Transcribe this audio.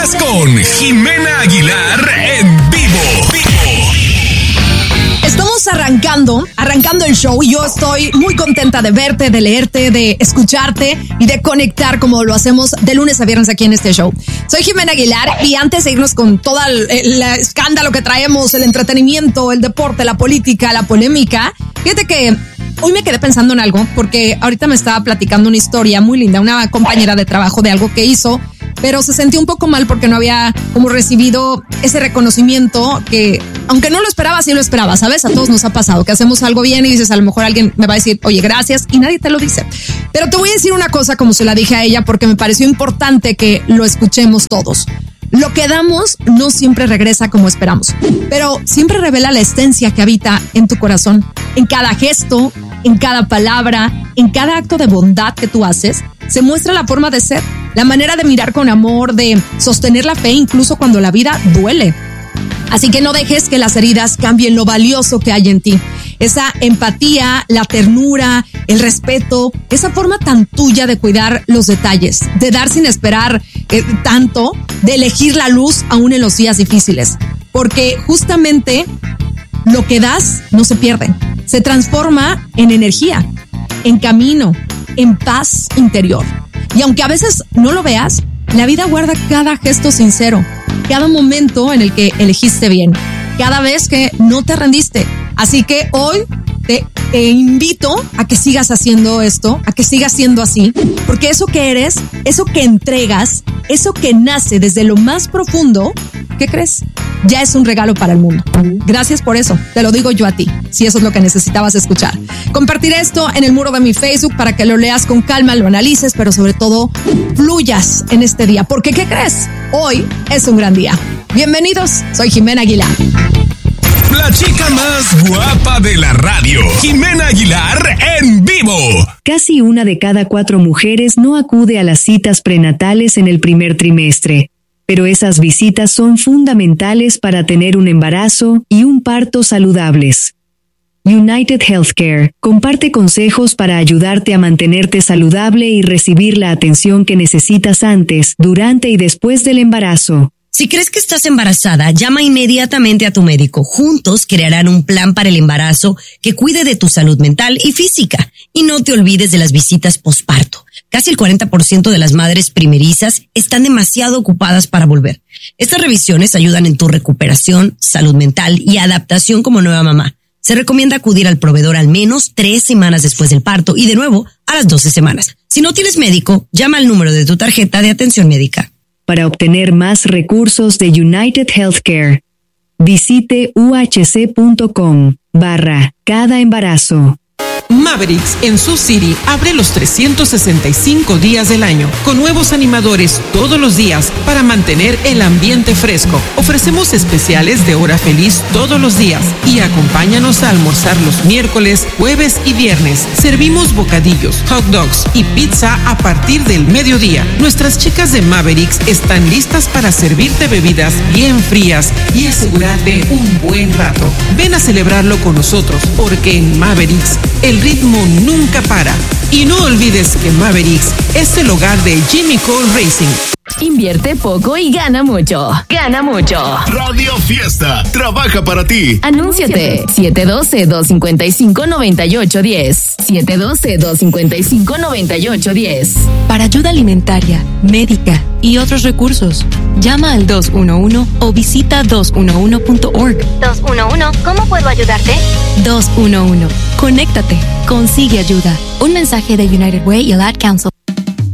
Estás con Jimena Aguilar en vivo. Estamos arrancando el show y yo estoy muy contenta de verte, de leerte, de escucharte y de conectar como lo hacemos de lunes a viernes aquí en este show. Soy Jimena Aguilar y antes de irnos con todo el escándalo que traemos, el entretenimiento, el deporte, la política, la polémica, fíjate que hoy me quedé pensando en algo porque ahorita me estaba platicando una historia muy linda, una compañera de trabajo de algo que hizo, pero se sintió un poco mal porque no había como recibido ese reconocimiento que, aunque no lo esperaba, sí lo esperaba, ¿sabes? A todos nos ha pasado que hacemos algo bien y dices, a lo mejor alguien me va a decir, oye, gracias, y nadie te lo dice. Pero te voy a decir una cosa como se la dije a ella porque me pareció importante que lo escuchemos todos. Lo que damos no siempre regresa como esperamos, pero siempre revela la esencia que habita en tu corazón, en cada gesto, en cada palabra, en cada acto de bondad que tú haces, se muestra la forma de ser, la manera de mirar con amor, de sostener la fe incluso cuando la vida duele. Así que no dejes que las heridas cambien lo valioso que hay en ti. Esa empatía, la ternura, el respeto, esa forma tan tuya de cuidar los detalles, de dar sin esperar tanto, de elegir la luz aún en los días difíciles. Porque justamente lo que das no se pierde, se transforma en energía, en camino, en paz interior. Y aunque a veces no lo veas, la vida guarda cada gesto sincero, cada momento en el que elegiste bien, cada vez que no te rendiste. Así que hoy te invito a que sigas haciendo esto, a que sigas siendo así, porque eso que eres, eso que entregas, eso que nace desde lo más profundo, ¿qué crees? Ya es un regalo para el mundo. Gracias por eso, te lo digo yo a ti, si eso es lo que necesitabas escuchar. Compartiré esto en el muro de mi Facebook para que lo leas con calma, lo analices, pero sobre todo fluyas en este día, porque ¿qué crees? Hoy es un gran día. Bienvenidos, soy Jimena Aguilar. La chica más guapa de la radio, Jimena Aguilar en vivo. Casi 1 de cada 4 mujeres no acude a las citas prenatales en el primer trimestre, pero esas visitas son fundamentales para tener un embarazo y un parto saludables. United Healthcare comparte consejos para ayudarte a mantenerte saludable y recibir la atención que necesitas antes, durante y después del embarazo. Si crees que estás embarazada, llama inmediatamente a tu médico. Juntos crearán un plan para el embarazo que cuide de tu salud mental y física. Y no te olvides de las visitas posparto. Casi el 40% de las madres primerizas están demasiado ocupadas para volver. Estas revisiones ayudan en tu recuperación, salud mental y adaptación como nueva mamá. Se recomienda acudir al proveedor al menos 3 semanas después del parto y de nuevo a las 12 semanas. Si no tienes médico, llama al número de tu tarjeta de atención médica. Para obtener más recursos de United Healthcare, visite uhc.com/cada embarazo. Mavericks en Sioux City abre los 365 días del año con nuevos animadores todos los días para mantener el ambiente fresco. Ofrecemos especiales de hora feliz todos los días y acompáñanos a almorzar los miércoles, jueves y viernes. Servimos bocadillos, hot dogs y pizza a partir del mediodía. Nuestras chicas de Mavericks están listas para servirte bebidas bien frías y asegurarte un buen rato. Ven a celebrarlo con nosotros porque en Mavericks el ritmo nunca para. Y no olvides que Mavericks es el hogar de Jimmy Cole Racing. Invierte poco y gana mucho. Gana mucho. Radio Fiesta trabaja para ti. Anúnciate. 712-255-9810. 712-255-9810. Para ayuda alimentaria, médica y otros recursos, llama al 211 o visita 211.org. 211, ¿cómo puedo ayudarte? 211. Conéctate. Consigue ayuda. Un mensaje de United Way y el Ad Council.